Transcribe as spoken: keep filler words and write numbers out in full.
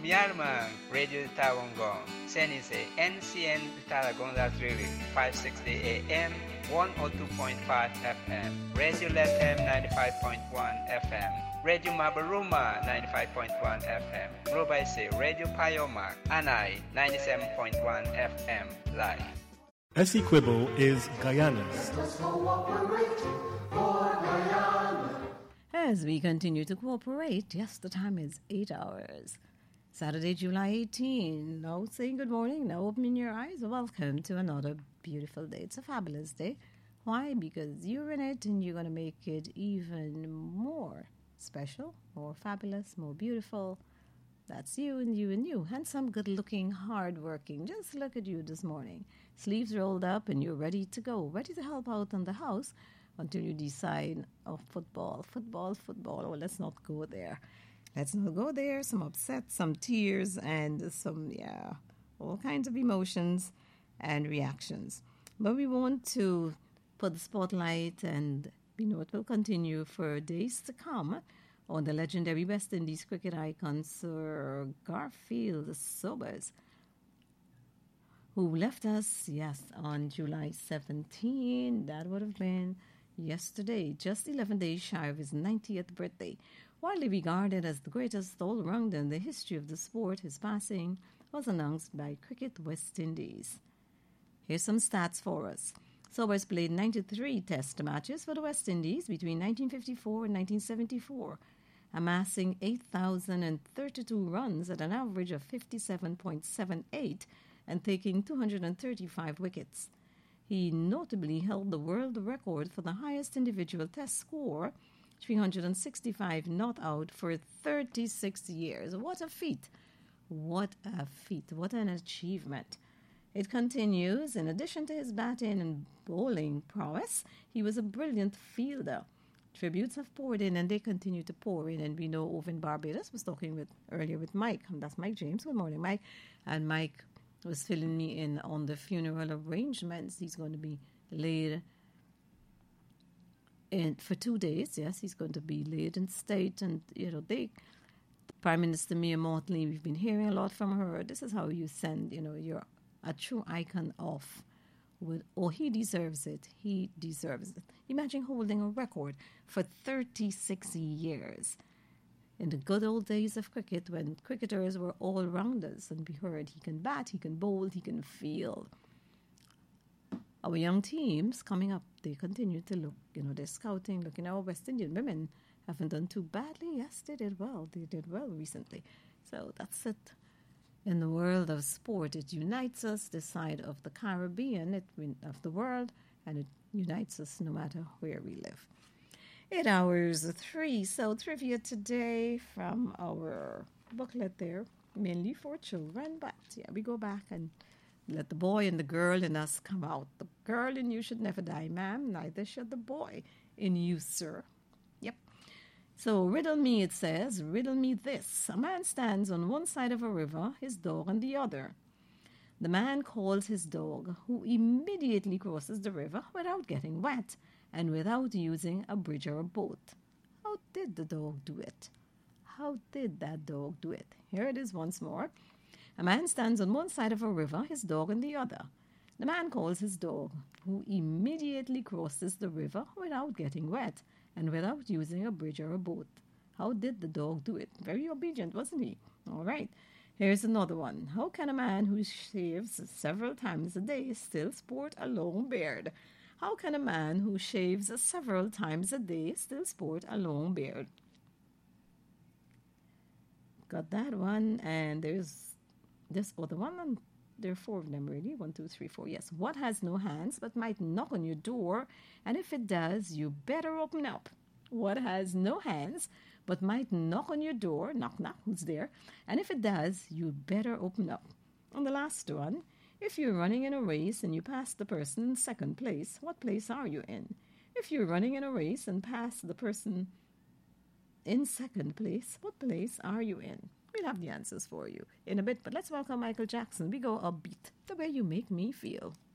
Myanmar, Radio Tawangong, Senise, N C N Talagonda Trili, five sixty A M, one oh two point five F M, Radio Lethem ninety-five point one F M, Radio Mabaruma ninety-five point one F M, Robaise, Radio Payoma, Anai ninety-seven point one F M, live. Essequibo is Guyana's. As we continue to cooperate, yes, the time is eight hours. Saturday, July eighteenth. Now saying good morning, now opening your eyes. Welcome to another beautiful day. It's a fabulous day. Why? Because you're in it and you're going to make it even more special, more fabulous, more beautiful. That's you and you and you. Handsome, good-looking, hard-working. Just look at you this morning. Sleeves rolled up and you're ready to go. Ready to help out in the house until you decide, oh, football, football, football. Oh, let's not go there. Let's not go there. Some upset, some tears, and some, yeah, all kinds of emotions and reactions. But we want to put the spotlight, and we know it will continue for days to come, on the legendary West Indies cricket icon Sir Garfield Sobers, who left us, yes, on July seventeenth. That would have been yesterday, just eleven days shy of his ninetieth birthday. Widely regarded as the greatest all-rounder in the history of the sport, his passing was announced by Cricket West Indies. Here's some stats for us. Sobers played ninety-three test matches for the West Indies between nineteen fifty-four and nineteen seventy-four, amassing eight thousand thirty-two runs at an average of fifty-seven point seven eight and taking two hundred thirty-five wickets. He notably held the world record for the highest individual test score, three hundred sixty-five not out, for thirty-six years. What a feat! What a feat! What an achievement! It continues. In addition to his batting and bowling prowess, he was a brilliant fielder. Tributes have poured in, and they continue to pour in. And we know over in Barbados, was talking with earlier with Mike. That's Mike James. Good morning, Mike. And Mike was filling me in on the funeral arrangements. He's going to be laid in for two days. Yes, he's going to be laid in state, and you know they. Prime Minister Mia Mottley, we've been hearing a lot from her. This is how you send, you know, your a true icon off. With, oh, he deserves it. He deserves it. Imagine holding a record for thirty-six years. In the good old days of cricket, when cricketers were all-rounders, and we heard he can bat, he can bowl, he can field. Our young teams coming up, they continue to look, you know, they're scouting, looking. Our West Indian women haven't done too badly. Yes, they did well. They did well recently. So that's it. In the world of sport, it unites us, this side of the Caribbean, it, of the world, and it unites us no matter where we live. Eight hours, three. So trivia today from our booklet there, mainly for children. But yeah, we go back and let the boy and the girl in us come out. The girl in you should never die, ma'am. Neither should the boy in you, sir. Yep. So riddle me, it says, riddle me this. A man stands on one side of a river, his dog on the other. The man calls his dog, who immediately crosses the river without getting wet and without using a bridge or a boat. How did the dog do it? How did that dog do it? Here it is once more. A man stands on one side of a river, his dog on the other. The man calls his dog, who immediately crosses the river without getting wet and without using a bridge or a boat. How did the dog do it? Very obedient, wasn't he? All right. Here's another one. How can a man who shaves several times a day still sport a long beard? How can a man who shaves several times a day still sport a long beard? Got that one. And there's this other one. And there are four of them, really. One, two, three, four. Yes. What has no hands but might knock on your door? And if it does, you better open up. What has no hands but might knock on your door? Knock, knock. Who's there? And if it does, you better open up. And the last one. If you're running in a race and you pass the person in second place, what place are you in? If you're running in a race and pass the person in second place, what place are you in? We'll have the answers for you in a bit, but let's welcome Michael Jackson. We go upbeat, the way you make me feel.